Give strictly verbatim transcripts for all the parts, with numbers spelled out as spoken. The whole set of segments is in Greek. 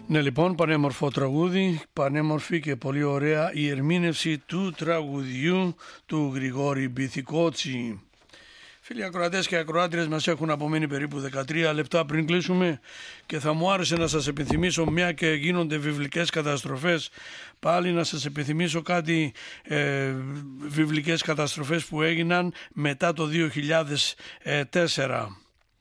Ναι, λοιπόν, πανέμορφο τραγούδι, πανέμορφη και πολύ ωραία η ερμήνευση του τραγουδιού του Γρηγόρη Μπιθικότσι. Φίλοι ακροατές και ακροάτριες, μας έχουν απομείνει περίπου δεκατρία λεπτά πριν κλείσουμε και θα μου άρεσε να σας επιθυμίσω, μια και γίνονται βιβλικές καταστροφές, πάλι να σας επιθυμίσω κάτι ε, βιβλικές καταστροφές που έγιναν μετά το δύο χιλιάδες τέσσερα.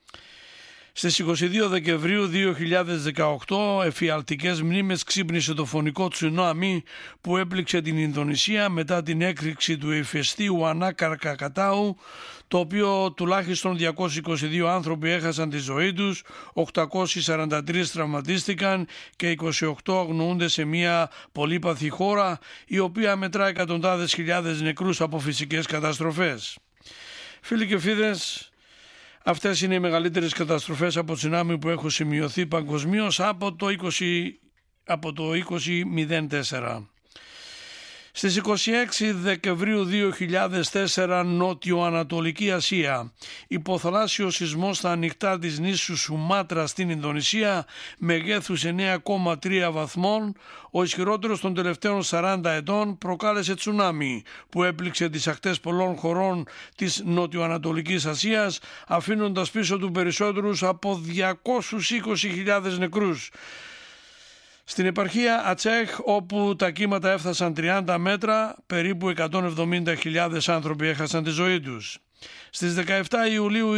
Στις είκοσι δύο Δεκεμβρίου δύο χιλιάδες δεκαοκτώ εφιαλτικές μνήμες ξύπνησε το φωνικό τσουνάμι που έπληξε την Ινδονησία μετά την έκρηξη του ηφαιστείου Ανά Κρακατάου, το οποίο τουλάχιστον διακόσιοι είκοσι δύο άνθρωποι έχασαν τη ζωή τους, οκτακόσιοι σαράντα τρία τραυματίστηκαν και είκοσι οκτώ αγνοούνται σε μια πολύπαθη χώρα η οποία μετρά εκατοντάδες χιλιάδες νεκρούς από φυσικές καταστροφές. Φίλοι και φίλες, αυτές είναι οι μεγαλύτερες καταστροφές από τσουνάμι που έχουν σημειωθεί παγκοσμίως από το είκοσι, από το είκοσι μηδέν τέσσερα. Στις είκοσι έξι Δεκεμβρίου δύο χιλιάδες τέσσερα, Νότιο-Ανατολική Ασία, υποθαλάσσιος σεισμός στα ανοιχτά της νήσου Σουμάτρα στην Ινδονησία, μεγέθους εννέα κόμμα τρία βαθμών, ο ισχυρότερος των τελευταίων σαράντα ετών, προκάλεσε τσουνάμι που έπληξε τις ακτές πολλών χωρών της Νότιο-Ανατολικής Ασίας, αφήνοντας πίσω του περισσότερους από διακόσιους είκοσι χιλιάδες νεκρούς. Στην επαρχία Ατσέχ, όπου τα κύματα έφτασαν τριάντα μέτρα, περίπου εκατόν εβδομήντα χιλιάδες άνθρωποι έχασαν τη ζωή τους. Στις δεκαεπτά Ιουλίου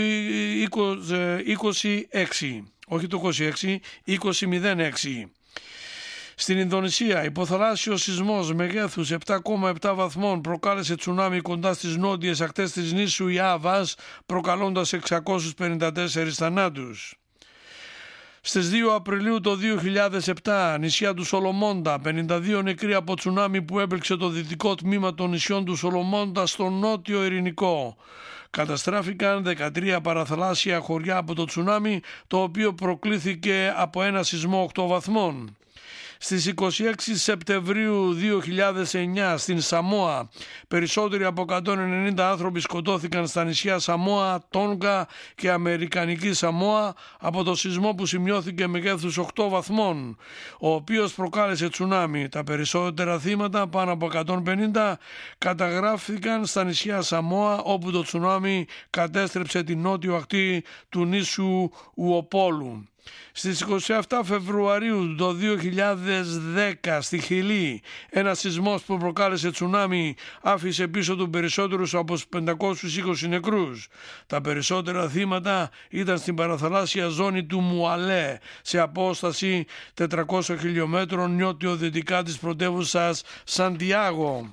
είκοσι έξι, όχι το είκοσι έξι, είκοσι μηδέν έξι. Στην Ινδονησία, υποθαλάσσιος σεισμός μεγέθους επτά κόμμα επτά βαθμών προκάλεσε τσουνάμι κοντά στις νότιες ακτές της νήσου Ιάβας, προκαλώντας εξακόσιους πενήντα τέσσερις θανάτους. Στις δύο Απριλίου το δύο χιλιάδες επτά, νησιά του Σολομόντα, πενήντα δύο νεκροί από τσουνάμι που έπληξε το δυτικό τμήμα των νησιών του Σολομόντα στο νότιο Ειρηνικό. Καταστράφηκαν δεκατρία παραθαλάσσια χωριά από το τσουνάμι, το οποίο προκλήθηκε από ένα σεισμό οκτώ βαθμών. Στις είκοσι έξι Σεπτεμβρίου δύο χιλιάδες εννιά στην Σαμόα, περισσότεροι από εκατόν ενενήντα άνθρωποι σκοτώθηκαν στα νησιά Σαμόα, Τόνγκα και Αμερικανική Σαμόα από το σεισμό που σημειώθηκε μεγέθους οκτώ βαθμών, ο οποίος προκάλεσε τσουνάμι. Τα περισσότερα θύματα, πάνω από εκατόν πενήντα, καταγράφηκαν στα νησιά Σαμόα, όπου το τσουνάμι κατέστρεψε την νότιο ακτή του νήσου Ουοπόλου. Στις είκοσι επτά Φεβρουαρίου το δύο χιλιάδες δέκα στη Χιλή, ένας σεισμός που προκάλεσε τσουνάμι άφησε πίσω του περισσότερους από πεντακόσιους είκοσι νεκρούς. Τα περισσότερα θύματα ήταν στην παραθαλάσσια ζώνη του Μουαλέ, σε απόσταση τετρακόσιων χιλιόμετρων νότιο-δυτικά της πρωτεύουσας Σαντιάγο.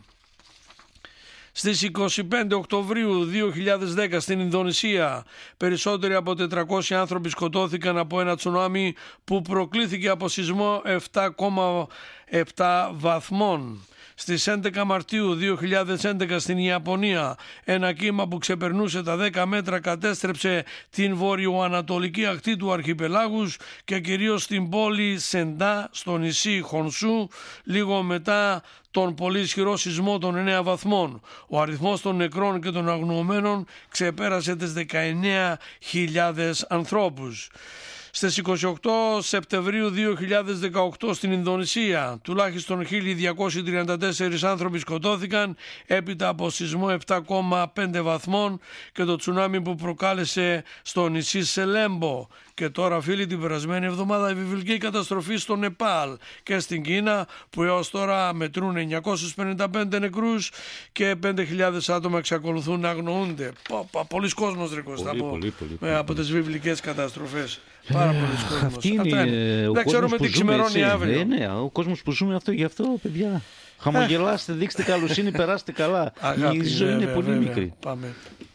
Στις είκοσι πέντε Οκτωβρίου δύο χιλιάδες δέκα στην Ινδονησία, περισσότεροι από τετρακόσιοι άνθρωποι σκοτώθηκαν από ένα τσουνάμι που προκλήθηκε από σεισμό επτά κόμμα επτά βαθμών. Στις έντεκα Μαρτίου δύο χιλιάδες έντεκα στην Ιαπωνία, ένα κύμα που ξεπερνούσε τα δέκα μέτρα κατέστρεψε την βορειοανατολική ακτή του αρχιπελάγους και κυρίως την πόλη Σεντά στο νησί Χονσού, λίγο μετά τον πολύ ισχυρό σεισμό των εννέα βαθμών. Ο αριθμός των νεκρών και των αγνοωμένων ξεπέρασε τις δεκαεννέα χιλιάδες ανθρώπους. Στις είκοσι οκτώ Σεπτεμβρίου δύο χιλιάδες δεκαοκτώ στην Ινδονησία, τουλάχιστον χίλια διακόσιοι τριάντα τέσσερις άνθρωποι σκοτώθηκαν έπειτα από σεισμό επτά κόμμα πέντε βαθμών και το τσουνάμι που προκάλεσε στο νησί Σελέμπο. Και τώρα, φίλοι, την περασμένη εβδομάδα η βιβλική καταστροφή στο Νεπάλ και στην Κίνα, που έως τώρα μετρούν εννιακόσιους πενήντα πέντε νεκρούς και πέντε χιλιάδες άτομα εξακολουθούν να αγνοούνται. Πολλοί κόσμος, ρε Κώστα, από, πολύ, πολύ, πολύ, από τις βιβλικές καταστροφές. Πάρα πολλοί κόσμος. Αυτή είναι, δεν ξέρουμε τι ξημερώνει αύριο. Ε, ναι, ο κόσμος που ζούμε αυτό, γι' αυτό, παιδιά. Χαμογελάστε, δείξτε καλοσύνη, περάστε καλά. Αγάπη, η ζωή βέβαια, είναι πολύ βέβαια. μικρή. Πάμε.